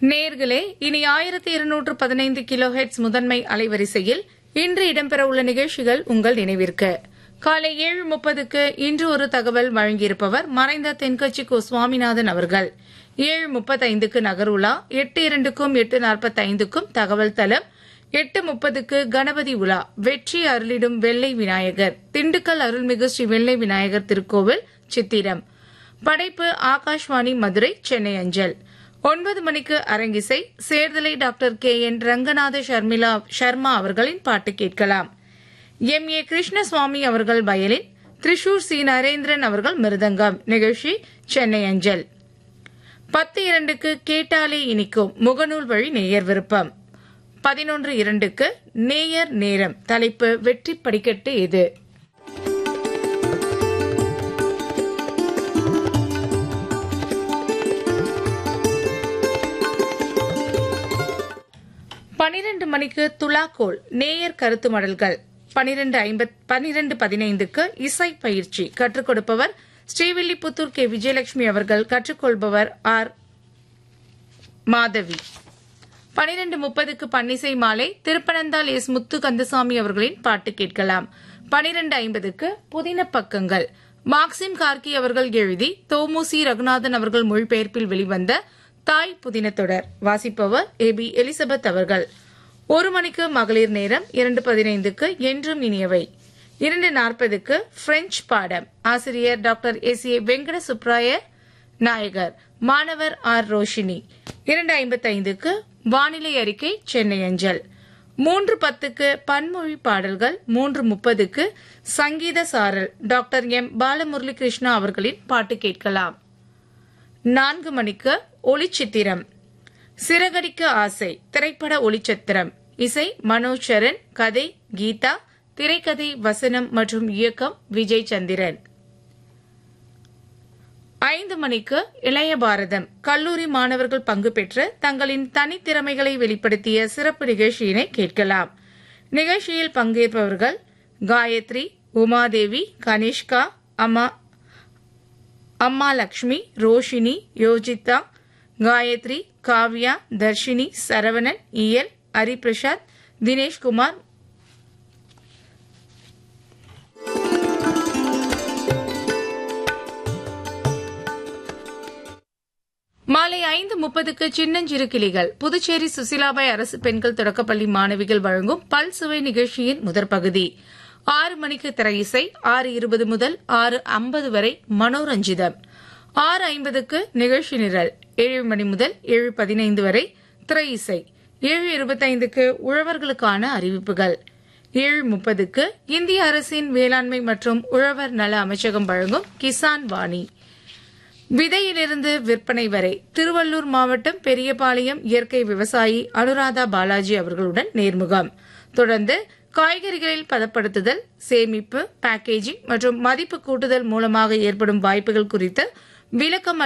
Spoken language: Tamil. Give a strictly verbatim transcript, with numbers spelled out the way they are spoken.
நேர்களே, இனி ஆயிரத்தி இருநூற்று பதினைந்து கிலோ ஹெர்ட்ஸ் முதன்மை அலைவரிசையில் இன்று இடம்பெறவுள்ள நிகழ்ச்சிகள் உங்கள் நினைவிற்கு. காலை ஏழு முப்பதுக்கு இன்று ஒரு தகவல் வழங்கியிருப்பவர் மறைந்த தென்கட்சி கோ சுவாமிநாதன் அவர்கள். ஏழு முப்பத்தைந்துக்கு நகருலா, எட்டு இரண்டுக்கும் எட்டு நாற்பத்தைந்துக்கும் தகவல் தலம், எட்டு முப்பதுக்கு கணபதி உலா, வெற்றி அருளிடும் வெள்ளை விநாயகர், திண்டுக்கல் அருள்மிகு ஸ்ரீ வெள்ளை விநாயகர் திருக்கோவில் சித்திரம். படைப்பு ஆகாஷ்வாணி மதுரை, சென்னை அஞ்சல். ஒன்பது மணிக்கு அரங்கிசை, சேர்தலை doctor K N Ranganatha Sharmila Sharma அவர்களின் பாட்டு கேட்கலாம். எம் ஏ கிருஷ்ணசுவாமி அவர்கள் வயலின், திரிஷூர் சி நரேந்திரன் அவர்கள் மிருதங்கம். நிகழ்ச்சி சென்னை அஞ்சல். பத்து இரண்டுக்கு கேட்டாலே இனிக்கும் முகநூல் வழி நேயர் விருப்பம். பதினொன்று இரண்டுக்கு நேயர் நேரம், தலைப்பு வெற்றி படிக்கட்டு எது. பனிரண்டு மணிக்கு துலாக்கோல் நேயர் கருத்து மடல்கள். பனிரெண்டு ஐம்பத் பனிரெண்டு பதினைந்துக்கு இசை பயிற்சி கற்றுக் கொடுப்பவர் ஸ்ரீவில்லிபுத்தூர் கே விஜயலட்சுமி அவர்கள். கற்றுக்கொள்பவர் ஆர் மாதவி. பனிரெண்டு முப்பதுக்கு பன்னிசை மாலை, திருப்பனந்தாள் எஸ் முத்து கந்தசாமி அவர்களின் பாட்டு கேட்கலாம். பனிரெண்டு ஐம்பதுக்கு புதின பக்கங்கள், மார்க்சிம் கார்கி அவர்கள் எழுதி தோமுசி ரகுநாதன் அவர்கள் மொழிபெயர்ப்பில் வெளிவந்த தாய் புதின தொடர். வாசிப்பவர் ஏ பி எலிசபெத் அவர்கள். ஒரு மணிக்கு மகளிர் நேரம். இரண்டு பதினைந்துக்கு என்றும் இனியவை. இரண்டு நாற்பதுக்கு பிரெஞ்சு பாடம், ஆசிரியர் டாக்டர் எஸ் ஏ வெங்கட சுப்ராய நாயகர், மாணவர் ஆர் ரோஷினி. இரண்டு ஐம்பத்தைந்துக்கு வானிலை அறிக்கை, சென்னை அஞ்சல். மூன்று பத்துக்கு பன்மொழி பாடல்கள். மூன்று முப்பதுக்கு சங்கீத சாரல், டாக்டர் எம் பாலமுரளி கிருஷ்ணா அவர்களின் பாட்டு கேட்கலாம். நான்கு மணிக்கு ஒளிச்சித்திரம், சிறகடிக்க ஆசை திரைப்பட ஒளிச்சித்திரம். இசை மனோஜ் சரண், கதை கீதா, திரைக்கதை வசனம் மற்றும் இயக்கம் விஜய் சந்திரன். ஐந்து மணிக்கு இளைய பாரதம், கல்லூரி மாணவர்கள் பங்கு பெற்று தங்களின் தனித்திறமைகளை வெளிப்படுத்திய சிறப்பு நிகழ்ச்சியினை கேட்கலாம். நிகழ்ச்சியில் பங்கேற்பவர்கள் காயத்ரி, உமாதேவி, கனிஷ்கா, அம்மா அம்மா லட்சுமி, ரோஷினி, யோஜிதா, காயத்ரி, காவ்யா, தர்ஷினி, சரவணன், இயல், ஹரிபிரசாத், தினேஷ்குமார். மாலை ஐந்து முப்பதுக்கு சின்னஞ்சிறு கிளிகள், புதுச்சேரி சுசிலாபாய் அரசு பெண்கள் தொடக்கப்பள்ளி மாணவிகள் வழங்கும் பல்சுவை நிகழ்ச்சியின் முதற் பகுதி. ஆறு மணிக்கு திரையிசை. ஆறு இருபது முதல் ஆறு ஐம்பது வரை மனோரஞ்சிதம். ஆறு ஐம்பதுக்கு நிகழ்ச்சி நிரல். ஏழு மணி முதல் ஏழு பதினைந்து வரை திரையிசை. ஏழு இருபத்தைந்துக்கு உழவர்களுக்கான அறிவிப்புகள். ஏழு முப்பதுக்கு இந்திய அரசின் வேளாண்மை மற்றும் உழவர் நல அமைச்சகம் வழங்கும் கிசான் வாணி. விதையிலிருந்து விற்பனை வரை திருவள்ளூர் மாவட்டம் பெரியபாளையம் இயற்கை விவசாயி அனுராதா பாலாஜி அவர்களுடன் நேர்முகம். தொடர்ந்து காய்கறிகளில் பதப்படுத்துதல், சேமிப்பு, பேக்கேஜிங் மற்றும் மதிப்பு கூட்டுதல் மூலமாக ஏற்படும் வாய்ப்புகள் குறித்து விளக்கம்